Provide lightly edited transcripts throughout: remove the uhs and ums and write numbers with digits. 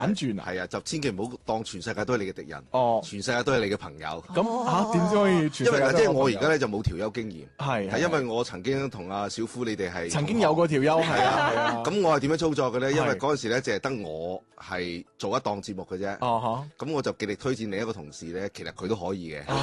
轉啊？ 係啊，就千祈唔好當全世界都係你嘅敵人。 哦， 全世界都係你嘅朋友。 咁點先可以全世界都係我朋友？ 因為即係我而家咧就冇調休經驗， 係因為我曾經同阿小夫你哋係曾經有過調休，係啊。 咁我係點樣操作嘅咧？因為嗰陣時咧，淨係得我係做一檔節目嘅啫。咁我就極力推薦另一個同事咧，其實佢都可以嘅。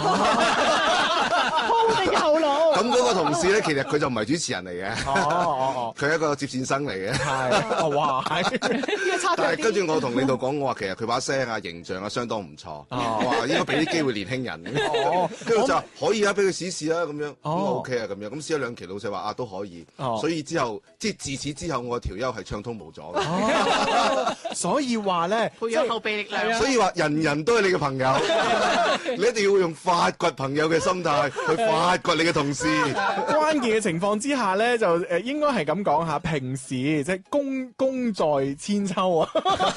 鋪定後路。 咁嗰個同事咧，其實佢就唔係主持人嚟嘅。佢係一個接線生嚟嘅。 係，哇， 但係跟住我同領導講，我話其實佢把聲啊、形象啊相當唔錯。我話應該俾啲機會年輕人。跟住就話可以啊，俾佢試試啊，咁樣。咁我 OK 啊，咁樣。咁試咗2期，老細話啊都可以。所以之後即係自此之後，我嘅調休係暢通無阻嘅。 所以話咧， 培養後備力量。 所以話人人都係你嘅朋友，你一定要用發掘朋友嘅心態去發掘你嘅同事。 關鍵嘅情況之下咧，就應該係咁講下，平時即係功在千秋啊。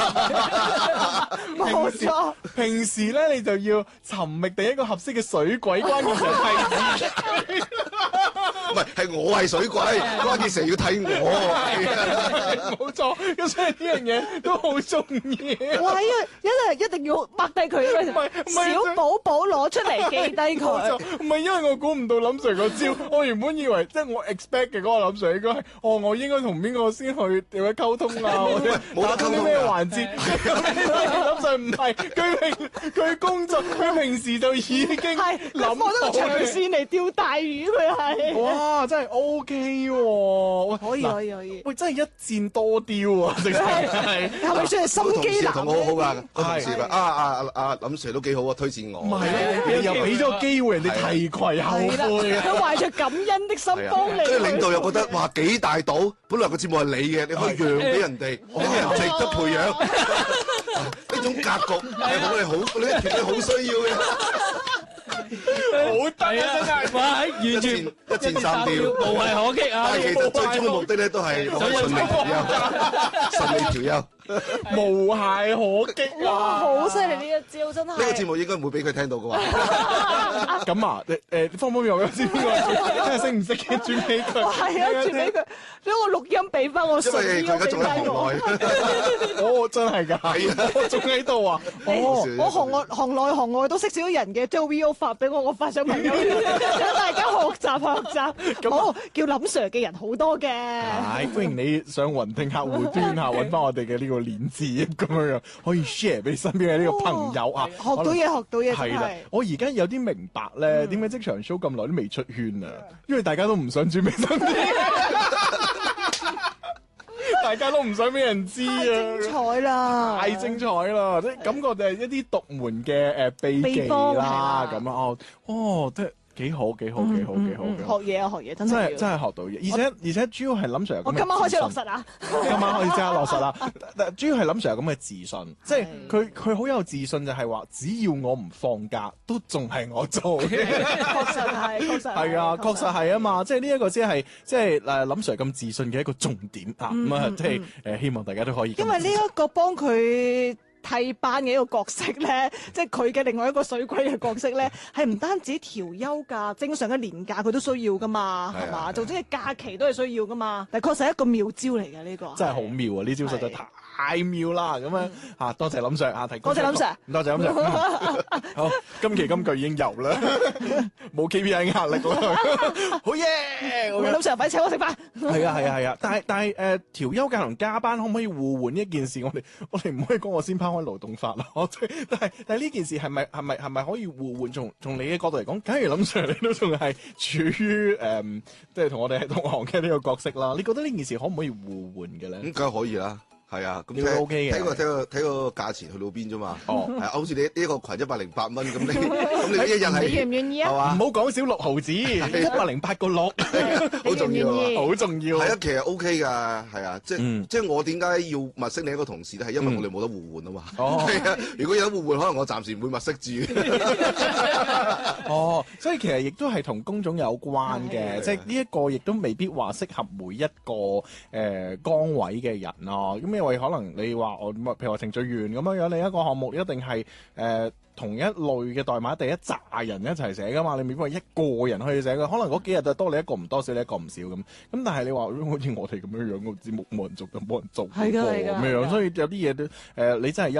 冇錯。 平時咧，你就要尋覓第一個合適嘅水鬼，關鍵就係唔係我係水鬼，關鍵成日要睇我。 冇錯，咁所以呢樣嘢都好重要。 哇！一定要擘低佢，小寶寶攞出嚟記低佢。 唔係因為我估唔到林 Sir 個招，我原本以為即係我 expect 嘅嗰個林 Sir 應該係，我應該同邊個先去點樣溝通啊，或者打通啲咩環節？林 Sir 唔係，佢工作，佢平時就已經諗好我都長線嚟釣大魚，佢係。 哇！真係 OK 喎， 可以。 喂，真係一箭多雕啊！直情係咪算係心機男？ 同我好好噶，個同事話林 Sir 都幾好啊，推薦我。 唔係你又俾咗機會人哋提攜後輩， 佢懷着感恩的心幫你。 跟住領導又覺得哇幾大賭，本來個節目係你嘅，你可以讓俾人哋，呢啲人值得培養。呢種格局係我哋好，呢啲團隊好需要嘅。 好得啊！真係， 哇！完全一箭三雕， 無懈可擊啊！ 但係其實最終嘅目的咧，都係順利調休，順利調休。 無懈可擊哇！好犀利呢一招真係。 呢個節目應該唔會俾佢聽到嘅話。 咁啊，方方面面知邊個真係識唔識嘅轉俾佢？ 係啊，轉俾佢，將個錄音俾翻我。 因為佢而家仲喺行內。 哦，真係㗎。係啊，我仲喺度啊。 我行內行外都識少少人嘅，將 VO 發俾我發上朋友圈，等大家學習。好，叫林 Sir 嘅人好多嘅。 係，歡迎你上雲聽客戶端下揾翻我哋嘅呢個鏈接咁樣，可以 share 俾身邊嘅呢個朋友啊。 學到嘢。 係啦，我而家有啲明白咧，點解職場 show 咁耐都未出圈啊？因為大家都唔想轉俾身邊。大家都唔想俾人知啊！ 精彩啦， 太精彩啦！即係感覺就係一啲獨門嘅秘技啦，咁啊，即係幾好。學嘢真係學到嘢，而且主要係林 Sir 我今晚開始落實啊！ 今晚可以即刻落實啦！主要係林 Sir 有咁嘅自信，即係佢好有自信，就係話只要我唔放假，都仲係我做嘅。 確實係啊，確實係啊嘛！即係呢一個先係即係林 Sir 咁自信嘅一個重點啊！咁啊，即係希望大家都可以。 因為呢一個幫佢替班嘅一個角色咧，即係佢嘅另外一個水鬼嘅角色咧，係唔單止調休㗎，正常嘅年假佢都需要㗎嘛，係嘛？總之係假期都係需要㗎嘛。但係確實係一個妙招嚟嘅呢個。 真係好妙啊！呢招實在太妙啦！咁樣嚇，多謝林 Sir 啊，提供。 多謝林 Sir， 多謝林 Sir。好，今期金句已經有啦，冇 KPI 壓力啦，好嘢！ 林 Sir 快請我食飯。 係啊，但係調休假同加班可唔可以互換呢一件事？我哋唔可以講我先拋開勞動法咯。但係呢件事係咪可以互換？從你嘅角度嚟講，假如林 Sir 你都仲係處於即係同我哋係同行嘅呢個角色啦，你覺得呢件事可唔可以互換嘅咧？ 咁梗係可以啦。係啊，咁都 OK 嘅。 睇個價錢去到邊啫嘛。係好似你呢個裙108蚊咁，你一日係願唔願意啊？ 係嘛？ 唔好講少6毫子，108個6， 好重要， 好重要。 係啊，其實 OK 㗎，係啊，即係我點解要物色你一個同事咧？係因為我哋冇得互換啊嘛。係啊，如果有得互換，可能我暫時唔會物色住。 所以其實亦都係同工種有關嘅，即係呢一個亦都未必話適合每一個崗位嘅人咯。咁因為可能你話我譬如話程序員咁樣樣，你一個項目一定係同一類嘅代碼，第一紮人一齊寫噶嘛，你未必話一個人可以寫嘅，可能嗰幾日就多你一個唔多，少你一個唔少咁。咁但係你話好似我哋咁樣樣個節目冇人做就冇人做咁樣樣，所以有啲嘢都你真係